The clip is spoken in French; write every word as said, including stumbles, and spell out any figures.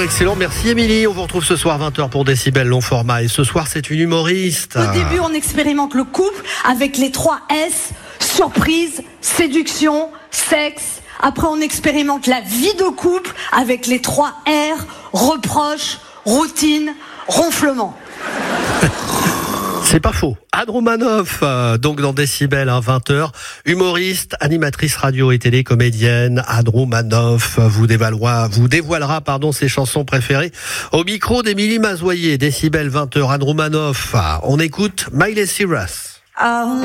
excellent. Merci Émilie. On vous retrouve ce soir vingt heures pour Décibel long format. Et ce soir, c'est une humoriste. Au début, on expérimente le couple avec les trois S. Surprise, séduction, sexe. Après, on expérimente la vie de couple avec les trois R. Reproche, routine, ronflement. C'est pas faux. Anne Romanoff, euh, donc dans Décibel, hein, vingt heures, humoriste, animatrice radio et télé, comédienne. Anne Romanoff vous dévoilera, vous dévoilera pardon, ses chansons préférées au micro d'Émilie Mazoyer. Décibel, vingt heures, Anne Romanoff. On écoute Miley Cyrus. Oh.